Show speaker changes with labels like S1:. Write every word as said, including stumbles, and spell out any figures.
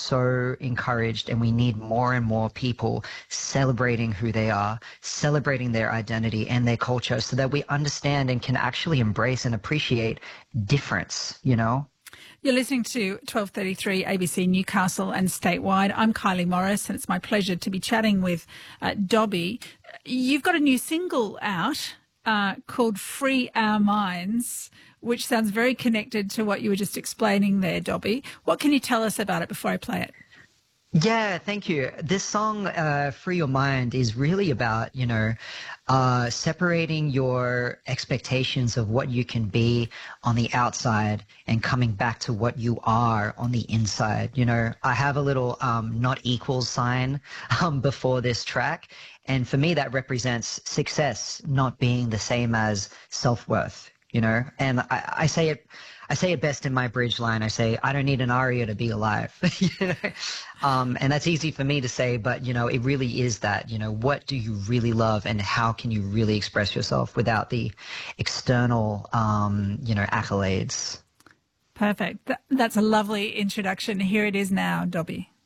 S1: so encouraged, and we need more and more people celebrating who they are, celebrating their identity and their culture, so that we understand and can actually embrace and appreciate difference, you know?
S2: You're listening to twelve thirty-three A B C Newcastle and statewide. I'm Kylie Morris, and it's my pleasure to be chatting with uh, Dobby. You've got a new single out uh, called Free Our Minds, which sounds very connected to what you were just explaining there, Dobby. What can you tell us about it before I play it?
S1: Yeah, thank you. This song, uh, Free Your Mind, is really about, you know, uh, separating your expectations of what you can be on the outside and coming back to what you are on the inside. You know, I have a little um, not equal sign um, before this track. And for me, that represents success not being the same as self-worth, you know, and I, I say it I say it best in my bridge line. I say, I don't need an aria to be alive. you know? um, and that's easy for me to say, but, you know, it really is that, you know, what do you really love and how can you really express yourself without the external, um, you know, accolades?
S2: Perfect. Th- that's a lovely introduction. Here it is now, Dobby.